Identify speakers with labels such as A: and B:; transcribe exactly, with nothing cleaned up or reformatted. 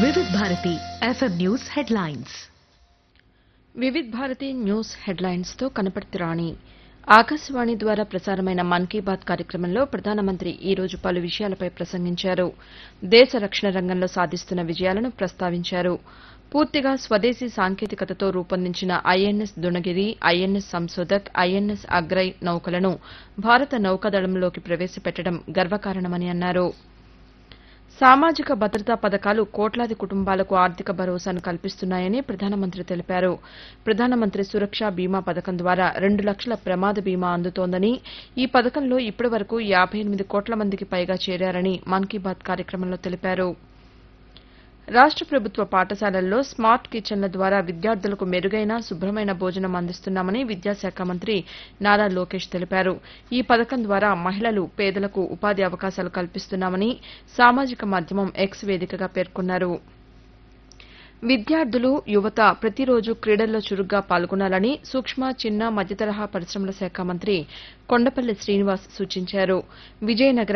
A: వివిధ Bharati FM news headlines.
B: Vividh Bharati news headlines తో కనపర్తి రాణి. ఆకాశవాణి ద్వారా ప్రసారమైన మన్ కీ బాత్ కార్యక్రమంలో ప్రధానమంత్రి ఈ రోజు పలు విషయాలపై ప్రసంగించారు. దేశ రక్షణ రంగంలో సాధిస్తున్న విజయాలను ప్రస్తావించారు. పూర్తిగా స్వదేశీ సాంకేతికతతో రూపొందించిన INS Dunagiri, INS Sanshodhak, INS agree నౌకలను భారత నౌకాదళంలోకి ప్రవేశపెట్టడం గర్వకారణమని అన్నారు. సామాజిక భద్రతా పథకాలు కోట్లాది కుటుంబాలకు ఆర్థిక భరోసాను కల్పిస్తున్నాయని ప్రధానమంత్రి తెలిపారు. ప్రధానమంత్రి సురక్ష బీమా పథకం ద్వారా రెండు లక్షల ప్రమాద బీమా అందుతోందని, ఈ పథకంలో ఇప్పటి వరకు యాబై ఎనిమిది కోట్ల మందికి పైగా చేరారని మన్ కీ బాత్ కార్యక్రమంలో తెలిపారు. రాష్ట ప్రభుత్వ పాఠశాలల్లో స్మార్ట్ కిచెన్ల ద్వారా విద్యార్థులకు మెరుగైన, శుభ్రమైన భోజనం అందిస్తున్నామని విద్యాశాఖ మంత్రి నారా లోకేష్ తెలిపారు. ఈ పథకం ద్వారా మహిళలు, పేదలకు ఉపాధి అవకాశాలు కల్పిస్తున్నామని సామాజిక మాధ్యమం ఎక్స్ వేదికగా పేర్కొన్నారు. విద్యార్థులు, యువత ప్రతిరోజు క్రీడల్లో చురుగ్గా పాల్గొనాలని సూక్ష్మ, చిన్న, మధ్యతరహా పరిశ్రమల శాఖ మంత్రి కొండపల్లి శ్రీనివాస్ సూచించారు. విజయనగరం